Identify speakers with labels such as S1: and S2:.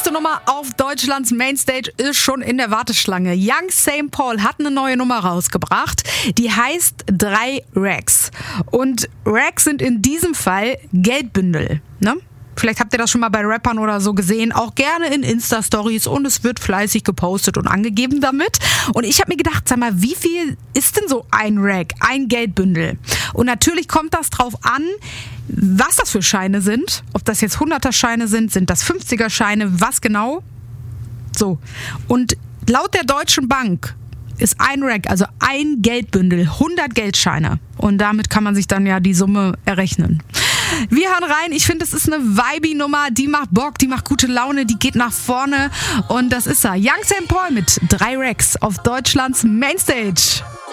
S1: nächste Nummer auf Deutschlands Mainstage ist schon in der Warteschlange. Young St. Paul hat eine neue Nummer rausgebracht. Die heißt 3 Racks. Und Racks sind in diesem Fall Geldbündel, ne? Vielleicht habt ihr das schon mal bei Rappern oder so gesehen, auch gerne in Insta-Stories und es wird fleißig gepostet und angegeben damit. Und ich habe mir gedacht, sag mal, wie viel ist denn so ein Rack, ein Geldbündel? Und natürlich kommt das drauf an, was das für Scheine sind. Ob das jetzt 100er-Scheine sind das 50er-Scheine, was genau? So. Und laut der Deutschen Bank ist ein Rack, also ein Geldbündel, 100 Geldscheine. Und damit kann man sich dann ja die Summe errechnen. Wir hören rein. Ich finde, es ist eine Vibe-Nummer. Die macht Bock, die macht gute Laune, die geht nach vorne. Und das ist er. Young St. Paul mit 3 Racks auf Deutschlands Mainstage.